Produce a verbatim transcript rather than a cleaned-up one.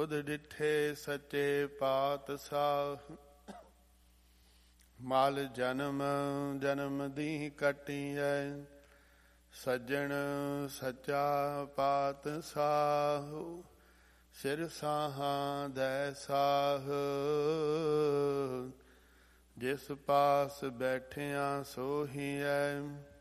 ਤੁਧ ਡਿਠੇ ਸੱਚੇ ਪਾਤਸ਼ਾਹ। ਮਲ ਜਨਮ ਜਨਮ ਦੀ ਕਟੀਐ, ਸੱਜਣ ਸੱਚਾ ਪਾਤਸ਼ਾਹ। ਸਿਰ ਸਾਹਾਂ ਦੈ ਸਾਹ, ਜਿਸ ਪਾਸ ਬੈਠਿਆ ਸੋਹੀਐ।